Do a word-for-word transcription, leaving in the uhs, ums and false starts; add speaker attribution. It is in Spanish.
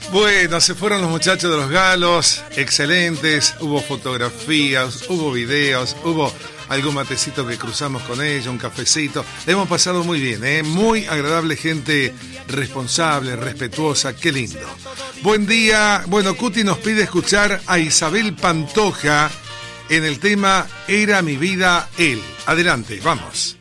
Speaker 1: Bueno, se fueron los muchachos de los galos, excelentes, hubo fotografías, hubo videos, hubo algún matecito que cruzamos con ellos, un cafecito. Hemos pasado muy bien, ¿eh? Muy agradable, gente responsable, respetuosa, qué lindo. Buen día. Bueno, Cuti nos pide escuchar a Isabel Pantoja en el tema Era mi vida él. Adelante, vamos.